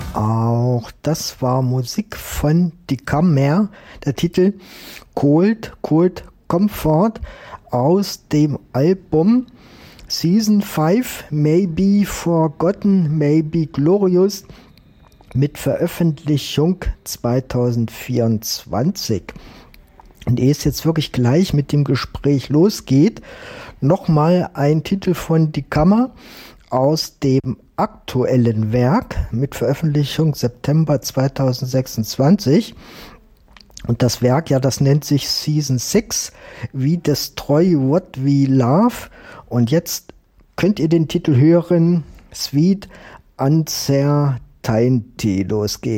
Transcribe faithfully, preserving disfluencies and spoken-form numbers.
Auch das war Musik von Die Kammer, der Titel Cold, Cold Comfort aus dem Album Season fünf, Maybe Forgotten, Maybe Glorious, mit Veröffentlichung zwanzig vierundzwanzig. Und ehe es jetzt wirklich gleich mit dem Gespräch losgeht, nochmal ein Titel von Die Kammer aus dem aktuellen Werk mit Veröffentlichung September zweitausendsechsundzwanzig. Und das Werk, ja, das nennt sich Season six, We Destroy What We Love. Und jetzt könnt ihr den Titel hören, Sweet Uncertainty. Los geht's.